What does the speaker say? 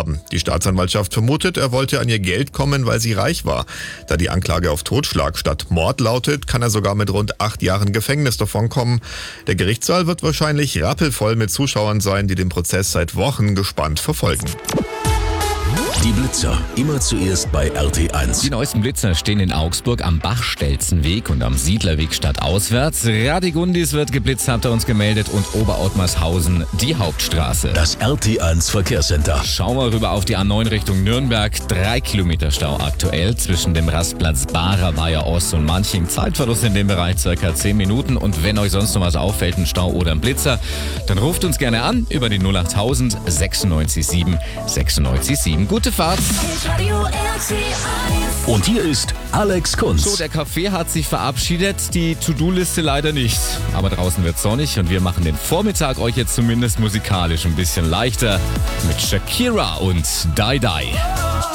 haben. Die Staatsanwaltschaft vermutet, er wollte an ihr Geld kommen, weil sie reich war. Da die Anklage auf Totschlag statt Mord lautet, kann er sogar mit rund 8 Jahren Gefängnis davonkommen. Der Gerichtssaal wird wahrscheinlich rappelvoll mit Zuschauern sein, die den Prozess seit Wochen gespannt verfolgen. Die Blitzer, immer zuerst bei RT1. Die neuesten Blitzer stehen in Augsburg am Bachstelzenweg und am Siedlerweg stadtauswärts. Radegundis wird geblitzt, hat er uns gemeldet, und Oberottmarshausen die Hauptstraße. Das RT1 Verkehrscenter. Schauen wir rüber auf die A9 Richtung Nürnberg. 3 Kilometer Stau aktuell zwischen dem Rastplatz Barer Weiher Ost und Manching. Zeitverlust in dem Bereich ca. 10 Minuten. Und wenn euch sonst noch was auffällt, ein Stau oder ein Blitzer, dann ruft uns gerne an über die 08000 96 7 96 7. Gute Fahrt. Und hier ist Alex Kunz. So, der Kaffee hat sich verabschiedet, die To-Do-Liste leider nicht. Aber draußen wird sonnig und wir machen den Vormittag euch jetzt zumindest musikalisch ein bisschen leichter mit Shakira und Die Die.